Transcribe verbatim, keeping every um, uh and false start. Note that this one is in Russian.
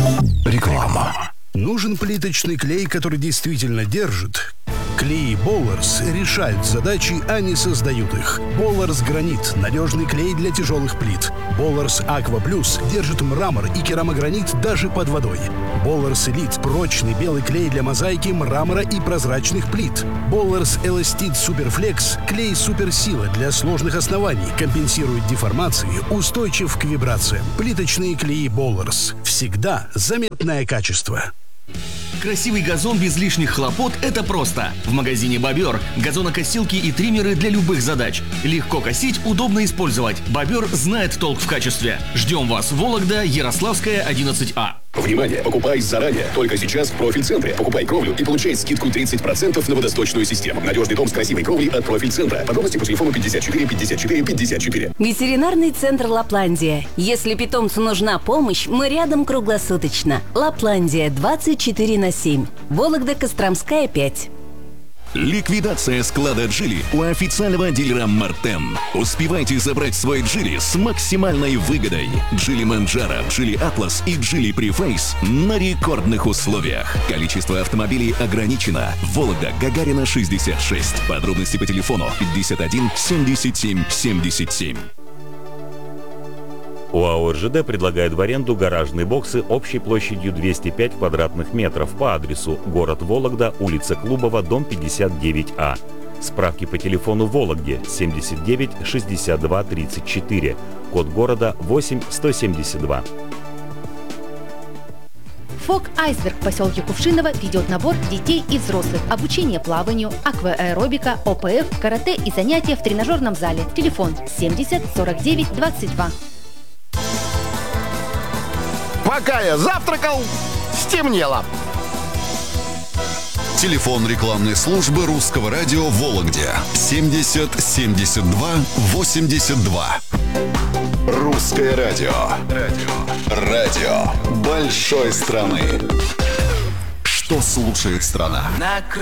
Реклама. Нужен плиточный клей, который действительно держит? Клеи Болларс решают задачи, а не создают их. Болларс Гранит – надежный клей для тяжелых плит. Болларс Аква Плюс держит мрамор и керамогранит даже под водой. Болларс Элит – прочный белый клей для мозаики, мрамора и прозрачных плит. Болларс Эластит Суперфлекс – клей суперсила для сложных оснований, компенсирует деформации, устойчив к вибрациям. Плиточные клеи Болларс. Всегда заметное качество. Красивый газон без лишних хлопот – это просто. В магазине «Бобер» газонокосилки и триммеры для любых задач. Легко косить, удобно использовать. «Бобер» знает толк в качестве. Ждем вас, Вологда, Ярославская, одиннадцать А. Внимание! Покупай заранее. Только сейчас в Профиль-центре. Покупай кровлю и получай скидку тридцать процентов на водосточную систему. Надежный дом с красивой кровлей от Профиль-центра. Подробности по телефону пятьдесят четыре пятьдесят четыре пятьдесят четыре. Ветеринарный центр «Лапландия». Если питомцу нужна помощь, мы рядом круглосуточно. «Лапландия» двадцать четыре на семь. Вологда, Костромская, пять. Ликвидация склада «Джили» у официального дилера «Мартен». Успевайте забрать свой «Джили» с максимальной выгодой. «Джили Манджаро», «Джили Атлас» и «Джили Префейс» на рекордных условиях. Количество автомобилей ограничено. Вологда, Гагарина, шестьдесят шесть. Подробности по телефону пятьдесят один семьдесят семь семьдесят семь. ОАО «РЖД» предлагает в аренду гаражные боксы общей площадью двести пять квадратных метров по адресу город Вологда, улица Клубова, дом пятьдесят девять А. Справки по телефону Вологде семьдесят девять шестьдесят два тридцать четыре, код города восемь сто семьдесят два. ФОК «Айсберг» в поселке Кувшиново ведет набор детей и взрослых. Обучение плаванию, акваэробика, ОПФ, карате и занятия в тренажерном зале. Телефон семьдесят сорок девять двадцать два. Пока я завтракал, стемнело. Телефон рекламной службы русского радио в Вологде семьдесят семьдесят два восемьдесят два. Русское радио. Радио. Радио большой страны. Что слушает страна?